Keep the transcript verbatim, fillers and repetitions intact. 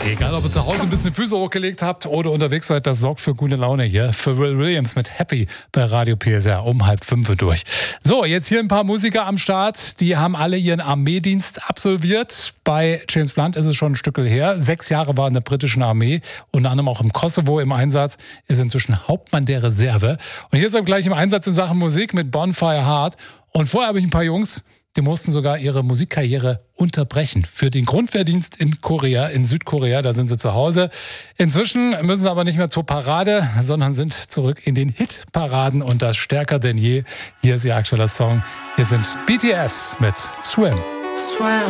Egal, ob ihr zu Hause ein bisschen die Füße hochgelegt habt oder unterwegs seid, das sorgt für gute Laune hier. Pharrell Williams mit Happy bei Radio P S R um halb fünf durch. So, jetzt hier ein paar Musiker am Start. Die haben alle ihren Armeedienst absolviert. Bei James Blunt ist es schon ein Stückel her. Sechs Jahre war in der britischen Armee, unter anderem auch im Kosovo im Einsatz. Ist inzwischen Hauptmann der Reserve. Und hier ist er gleich im Einsatz in Sachen Musik mit Bonfire Heart. Und vorher habe ich ein paar Jungs, die mussten sogar ihre Musikkarriere unterbrechen für den Grundwehrdienst in Korea, in Südkorea. Da sind sie zu Hause. Inzwischen müssen sie aber nicht mehr zur Parade, sondern sind zurück in den Hitparaden und das stärker denn je. Hier ist ihr aktueller Song. Hier sind B T S mit Swim. Swim.